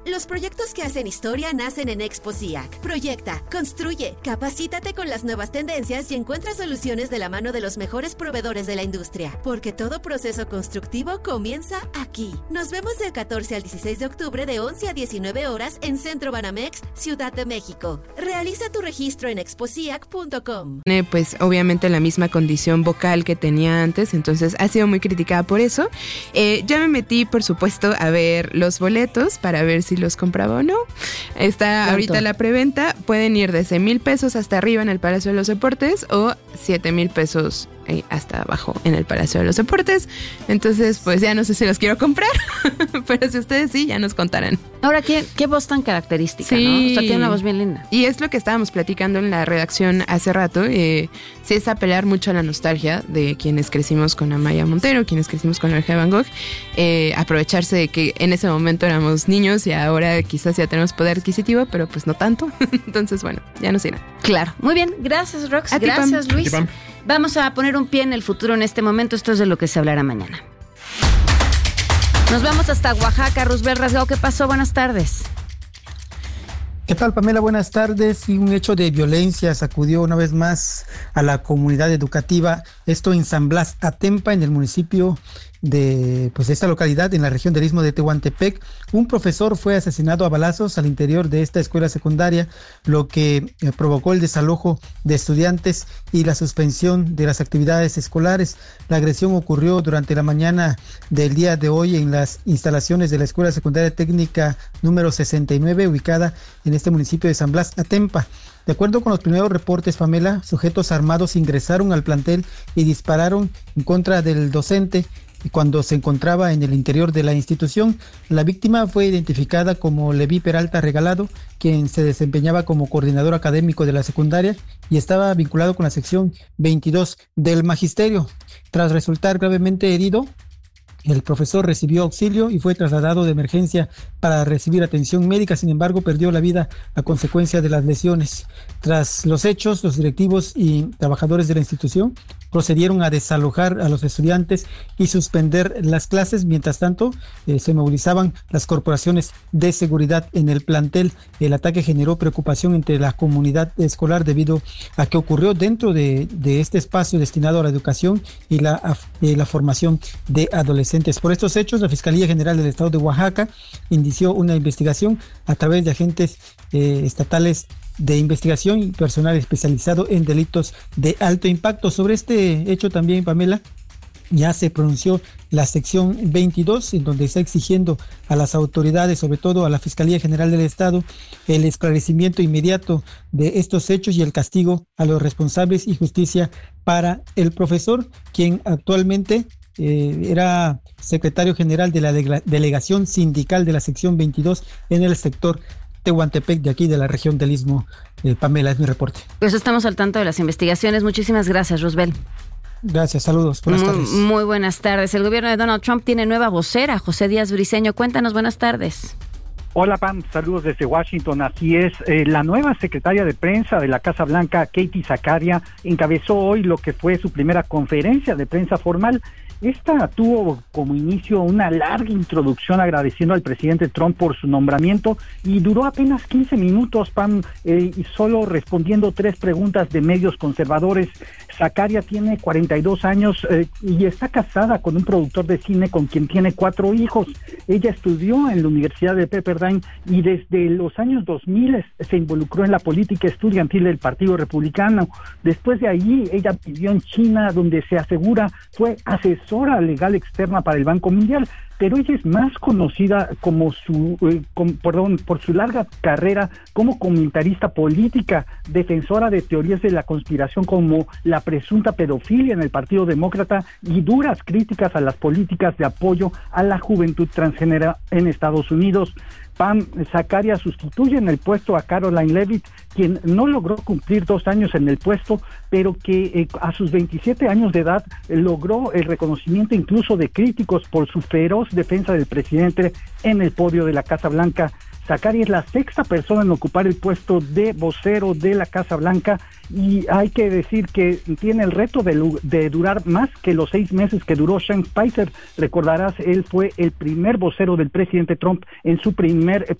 Los proyectos que hacen historia nacen en Expo SIAC. Proyecta, construye, capacítate con las nuevas tendencias y encuentra soluciones de la mano de los mejores proveedores de la industria. Porque todo proceso constructivo comienza aquí. Nos vemos del 14 al 16 de octubre de 11 a 19 horas en Centro Banamex, Ciudad de México. Realiza tu registro en exposiac.com. Pues obviamente la misma condición vocal que tenía antes, entonces ha sido muy criticada por eso. Ya me metí, por supuesto, a ver los boletos para ver si los compraba o no. Está ¿Cuánto? Ahorita la preventa. Pueden ir desde 1,000 pesos hasta arriba en el Palacio de los Deportes o 7,000 pesos hasta abajo en el Palacio de los Deportes. Entonces, pues ya no sé si los quiero comprar, pero si ustedes sí, ya nos contarán. Ahora, qué voz tan característica, Sí. ¿no? O sea, tiene una voz bien linda. Y es lo que estábamos platicando en la redacción hace rato. Sí, es apelar mucho a la nostalgia de quienes crecimos con Amaya Montero, quienes crecimos con la oreja de Van Gogh. Aprovecharse de que en ese momento éramos niños y ahora quizás ya tenemos poder adquisitivo, pero pues no tanto. Entonces, bueno, ya nos irán. Claro. Muy bien. Gracias, Rox. A ti, Gracias, Pam. Luis. A ti, Pam. Vamos a poner un pie en el futuro en este momento. Esto es de lo que se hablará mañana. Nos vamos hasta Oaxaca. Roosevelt Rasgado, ¿qué pasó? Buenas tardes. ¿Qué tal, Pamela? Buenas tardes. Y un hecho de violencia sacudió una vez más a la comunidad educativa. Esto en San Blas Atempa, en el municipio de esta localidad, en la región del Istmo de Tehuantepec. Un profesor fue asesinado a balazos al interior de esta escuela secundaria, lo que provocó el desalojo de estudiantes y la suspensión de las actividades escolares. La agresión ocurrió durante la mañana del día de hoy en las instalaciones de la Escuela Secundaria Técnica número 69, ubicada en este municipio de San Blas Atempa. De acuerdo con los primeros reportes, Pamela, sujetos armados ingresaron al plantel y dispararon en contra del docente cuando se encontraba en el interior de la institución. La víctima fue identificada como Leví Peralta Regalado, quien se desempeñaba como coordinador académico de la secundaria y estaba vinculado con la sección 22 del magisterio. Tras resultar gravemente herido, el profesor recibió auxilio y fue trasladado de emergencia para recibir atención médica. Sin embargo, perdió la vida a consecuencia de las lesiones. Tras los hechos, los directivos y trabajadores de la institución procedieron a desalojar a los estudiantes y suspender las clases. Mientras tanto, se movilizaban las corporaciones de seguridad en el plantel. El ataque generó preocupación entre la comunidad escolar debido a que ocurrió dentro de este espacio destinado a la educación y la formación de adolescentes. Por estos hechos, la Fiscalía General del Estado de Oaxaca inició una investigación a través de agentes estatales de investigación y personal especializado en delitos de alto impacto. Sobre este hecho también, Pamela, ya se pronunció la sección 22, en donde está exigiendo a las autoridades, sobre todo a la Fiscalía General del Estado, el esclarecimiento inmediato de estos hechos y el castigo a los responsables y justicia para el profesor, quien actualmente era secretario general de la delegación sindical de la sección 22 en el sector Tehuantepec, de aquí de la región del Istmo. Pamela, es mi reporte. Pues estamos al tanto de las investigaciones. Muchísimas gracias, Roosevelt. Gracias, saludos, buenas tardes. Muy buenas tardes. El gobierno de Donald Trump tiene nueva vocera, José Díaz Briceño. Cuéntanos, buenas tardes. Hola, Pam, saludos desde Washington. Así es, la nueva secretaria de prensa de la Casa Blanca, Katie Zakaria, encabezó hoy lo que fue su primera conferencia de prensa formal. Esta tuvo como inicio una larga introducción agradeciendo al presidente Trump por su nombramiento y duró apenas 15 minutos, Pam, y solo respondiendo 3 preguntas de medios conservadores. Zakaria tiene 42 años y está casada con un productor de cine con quien tiene 4 hijos. Ella estudió en la Universidad de Pepperdine y desde los años 2000 se involucró en la política estudiantil del Partido Republicano. Después de allí, ella vivió en China, donde se asegura fue asesora legal externa para el Banco Mundial, pero ella es más conocida como por su larga carrera como comentarista política, defensora de teorías de la conspiración como la presunta pedofilia en el Partido Demócrata y duras críticas a las políticas de apoyo a la juventud transgénero en Estados Unidos. Pam, Zakaria sustituye en el puesto a Caroline Leavitt, quien no logró cumplir 2 años en el puesto, pero que a sus 27 años de edad logró el reconocimiento incluso de críticos por su feroz defensa del presidente en el podio de la Casa Blanca. Zakaria es la 6ª persona en ocupar el puesto de vocero de la Casa Blanca y hay que decir que tiene el reto de durar más que los 6 meses que duró Sean Spicer. Recordarás, él fue el primer vocero del presidente Trump en su primer